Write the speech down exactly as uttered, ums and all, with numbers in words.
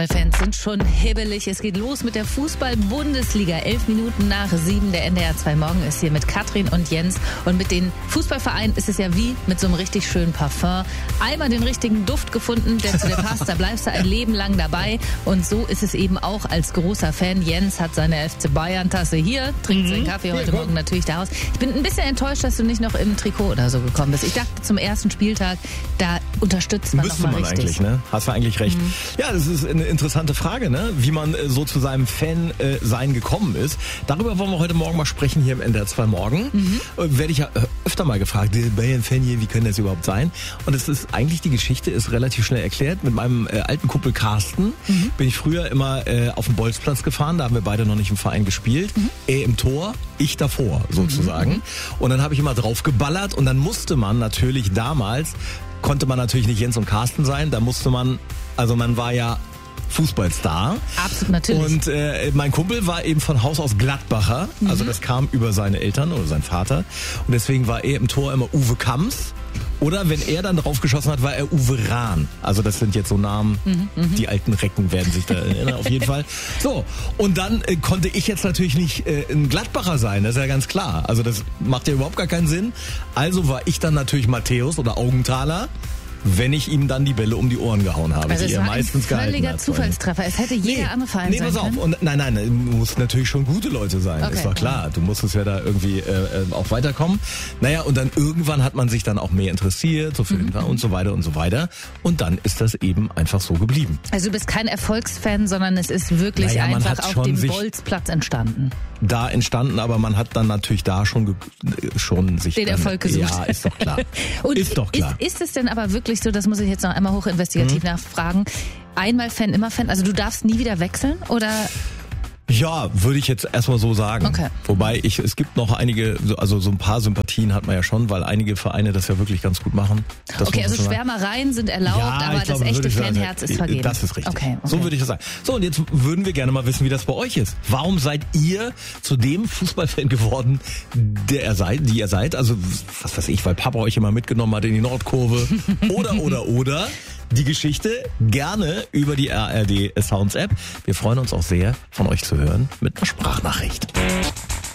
Fans sind schon hibbelig. Es geht los mit der Fußball-Bundesliga. Elf Minuten nach sieben. Der N D R zwei Morgen ist hier mit Katrin und Jens. Und mit den Fußballvereinen ist es ja wie mit so einem richtig schönen Parfum. Einmal den richtigen Duft gefunden, der zu dir passt, da bleibst du ein Leben lang dabei. Und so ist es eben auch als großer Fan. Jens hat seine F C Bayern-Tasse hier, trinkt mhm. seinen Kaffee heute ja, Morgen natürlich daraus. Ich bin ein bisschen enttäuscht, dass du nicht noch im Trikot oder so gekommen bist. Ich dachte, zum ersten Spieltag, da unterstützt man Müsste noch mal man richtig. Eigentlich, ne? Hast du eigentlich recht. Mhm. Ja, das ist eine interessante Frage, ne? Wie man äh, so zu seinem Fan-Sein äh, gekommen ist. Darüber wollen wir heute Morgen mal sprechen hier im N D R zwei Morgen. Mhm. Äh, werde ich ja äh, öfter mal gefragt, Bayern-Fan hier, wie können das überhaupt sein? Und es ist eigentlich, die Geschichte ist relativ schnell erklärt. Mit meinem äh, alten Kumpel Carsten mhm. bin ich früher immer äh, auf dem Bolzplatz gefahren. Da haben wir beide noch nicht im Verein gespielt. Mhm. Er im Tor, ich davor sozusagen. Mhm. Und dann habe ich immer drauf geballert und dann musste man natürlich damals, konnte man natürlich nicht Jens und Carsten sein, da musste man, also man war ja Fußballstar. Absolut, natürlich. Und äh, mein Kumpel war eben von Haus aus Gladbacher, mhm. also das kam über seine Eltern oder sein Vater und deswegen war er im Tor immer Uwe Kamms. Oder wenn er dann drauf geschossen hat, war er Uwe Rahn. Also das sind jetzt so Namen, mhm, die alten Recken werden sich da erinnern, auf jeden Fall. So, und dann äh, konnte ich jetzt natürlich nicht äh, ein Gladbacher sein, das ist ja ganz klar. Also das macht ja überhaupt gar keinen Sinn. Also war ich dann natürlich Matthäus oder Augenthaler, wenn ich ihm dann die Bälle um die Ohren gehauen habe. Also es war meistens ein völliger Zufallstreffer. Es hätte jeder nee, andere Verein nee, sein pass auf. können. Und nein, nein, du musst natürlich schon gute Leute sein. Okay. Ist doch klar. Du musstest ja da irgendwie äh, auch weiterkommen. Naja, und dann irgendwann hat man sich dann auch mehr interessiert, so für mhm. den und so weiter und so weiter. Und dann ist das eben einfach so geblieben. Also du bist kein Erfolgsfan, sondern es ist wirklich naja, einfach auf dem Bolzplatz entstanden. Da entstanden, aber man hat dann natürlich da schon ge- schon sich den dann, Erfolg gesucht. Ja, ist doch klar. Und ist doch klar. Ist, ist es denn aber wirklich so, das muss ich jetzt noch einmal hochinvestigativ hm. nachfragen, einmal Fan, immer Fan, also du darfst nie wieder wechseln oder? Ja, würde ich jetzt erstmal so sagen. Okay. Wobei ich, es gibt noch einige, also so ein paar Sympathien hat man ja schon, weil einige Vereine das ja wirklich ganz gut machen. Das okay, also Schwärmereien sind erlaubt, ja, aber das glaube, echte Fanherz ist vergeben. Das ist richtig. Okay, okay. So würde ich das sagen. So, und jetzt würden wir gerne mal wissen, wie das bei euch ist. Warum seid ihr zu dem Fußballfan geworden, der ihr seid, die ihr seid? Also, was weiß ich, weil Papa euch immer mitgenommen hat in die Nordkurve. Oder, oder, oder. Die Geschichte gerne über die R R D Sounds App. Wir freuen uns auch sehr, von euch zu hören mit einer Sprachnachricht.